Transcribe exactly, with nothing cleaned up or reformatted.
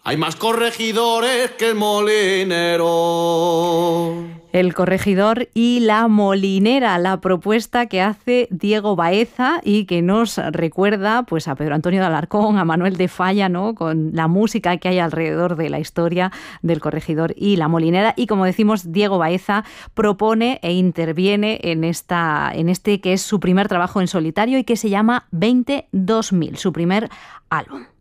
Hay más corregidores que el molinero. El corregidor y la molinera, la propuesta que hace Diego Baeza y que nos recuerda pues a Pedro Antonio de Alarcón, a Manuel de Falla, ¿no? Con la música que hay alrededor de la historia del corregidor y la molinera. Y como decimos, Diego Baeza propone e interviene en, esta, en este que es su primer trabajo en solitario y que se llama veinte dos mil, su primer álbum.